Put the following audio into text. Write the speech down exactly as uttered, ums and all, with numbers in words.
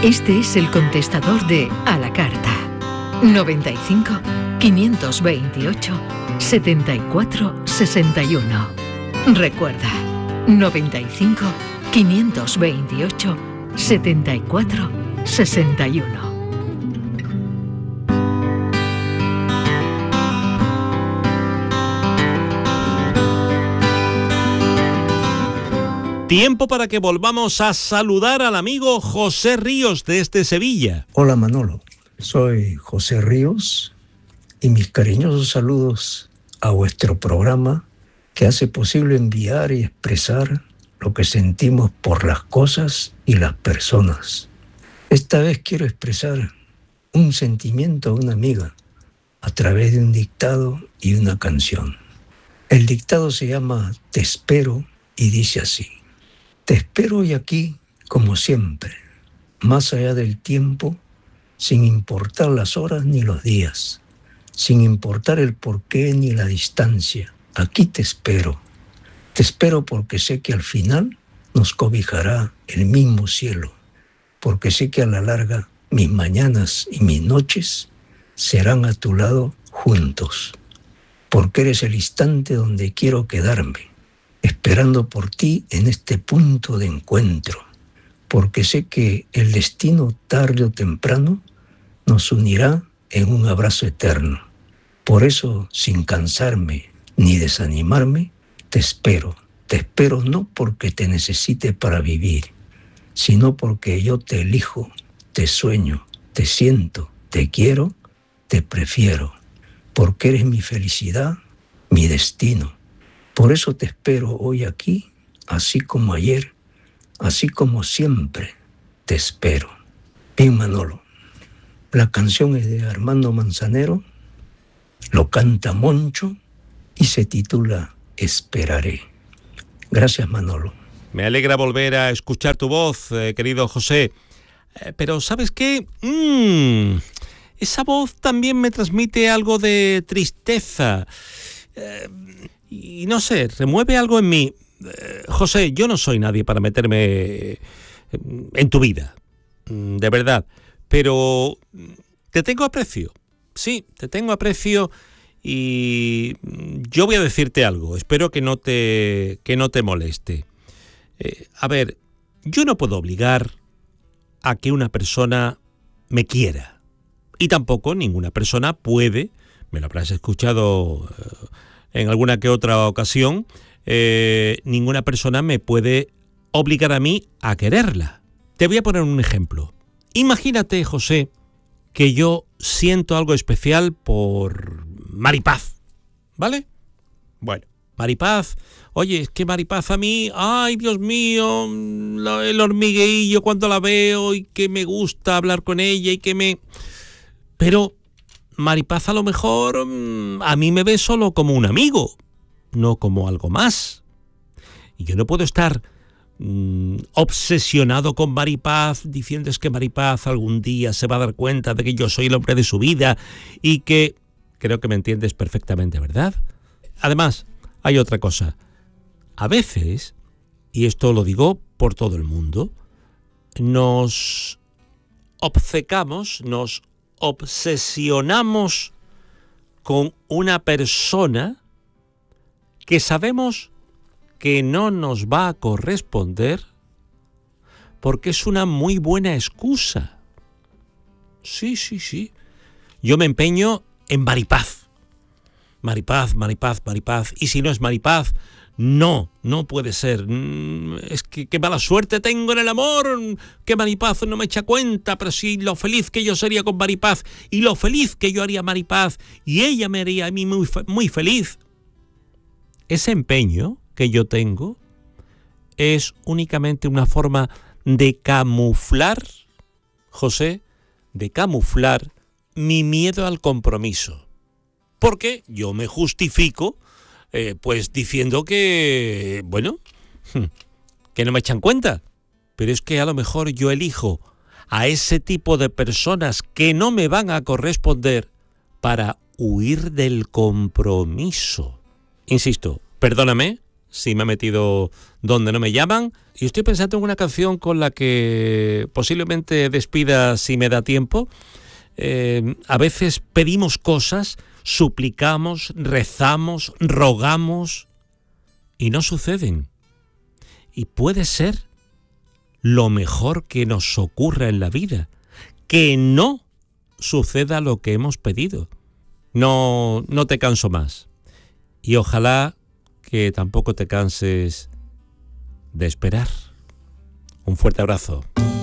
Este es el contestador de A la Carta. noventa y cinco, quinientos veintiocho, setenta y cuatro sesenta y uno. Recuerda, noventa y cinco, quinientos veintiocho, setenta y cuatro sesenta y uno. Tiempo para que volvamos a saludar al amigo José Ríos desde Sevilla. Hola Manolo, soy José Ríos y mis cariñosos saludos a vuestro programa que hace posible enviar y expresar lo que sentimos por las cosas y las personas. Esta vez quiero expresar un sentimiento a una amiga a través de un dictado y una canción. El dictado se llama Te espero y dice así: te espero hoy aquí como siempre, más allá del tiempo, sin importar las horas ni los días, sin importar el porqué ni la distancia. Aquí te espero. Te espero porque sé que al final nos cobijará el mismo cielo, porque sé que a la larga mis mañanas y mis noches serán a tu lado juntos, porque eres el instante donde quiero quedarme, esperando por ti en este punto de encuentro, porque sé que el destino tarde o temprano nos unirá en un abrazo eterno. Por eso, sin cansarme ni desanimarme, te espero. Te espero no porque te necesite para vivir, sino porque yo te elijo, te sueño, te siento, te quiero, te prefiero, porque eres mi felicidad, mi destino. Por eso te espero hoy aquí, así como ayer, así como siempre, te espero. Bien, Manolo, la canción es de Armando Manzanero, lo canta Moncho y se titula Esperaré. Gracias, Manolo. Me alegra volver a escuchar tu voz, eh, querido José. Eh, pero ¿sabes qué? Mm, esa voz también me transmite algo de tristeza. Eh, Y no sé, remueve algo en mí. Eh, José, yo no soy nadie para meterme en tu vida, de verdad. Pero te tengo aprecio, sí, te tengo aprecio y yo voy a decirte algo. Espero que no te, que no te moleste. Eh, a ver, yo no puedo obligar a que una persona me quiera. Y tampoco ninguna persona puede, me lo habrás escuchado Eh, en alguna que otra ocasión, eh, ninguna persona me puede obligar a mí a quererla. Te voy a poner un ejemplo. Imagínate, José, que yo siento algo especial por Maripaz, ¿vale? Bueno, Maripaz, oye, es que Maripaz a mí, ay, Dios mío, el hormigueillo cuando la veo y que me gusta hablar con ella y que me... Pero... Maripaz a lo mejor a mí me ve solo como un amigo, no como algo más. Y yo no puedo estar mmm, obsesionado con Maripaz, diciendo es que Maripaz algún día se va a dar cuenta de que yo soy el hombre de su vida y que... Creo que me entiendes perfectamente, ¿verdad? Además, hay otra cosa. A veces, y esto lo digo por todo el mundo, nos obcecamos, nos obsesionamos con una persona que sabemos que no nos va a corresponder porque es una muy buena excusa. Sí, sí, sí. Yo me empeño en Maripaz. Maripaz, Maripaz, Maripaz. Y si no es Maripaz, no, no puede ser. Es que qué mala suerte tengo en el amor, que Maripaz no me echa cuenta, pero sí lo feliz que yo sería con Maripaz y lo feliz que yo haría a Maripaz y ella me haría a mí muy, muy feliz. Ese empeño que yo tengo es únicamente una forma de camuflar, José, de camuflar mi miedo al compromiso. Porque yo me justifico Eh, pues diciendo que, bueno, que no me echan cuenta. Pero es que a lo mejor yo elijo a ese tipo de personas que no me van a corresponder para huir del compromiso. Insisto, perdóname si me he metido donde no me llaman. Y estoy pensando en una canción con la que posiblemente despida si me da tiempo. Eh, a veces pedimos cosas, suplicamos, rezamos, rogamos y no suceden. Y puede ser lo mejor que nos ocurra en la vida, que no suceda lo que hemos pedido. No, no te canso más. Y ojalá que tampoco te canses de esperar. Un fuerte abrazo.